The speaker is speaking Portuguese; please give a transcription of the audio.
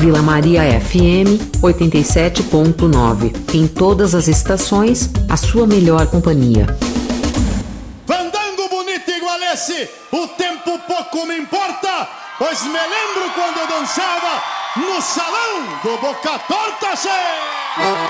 Vila Maria FM 87.9. Em todas as estações, a sua melhor companhia. Fandango bonito igual esse, o tempo pouco me importa, pois me lembro quando eu dançava no salão do Boca Torta, che!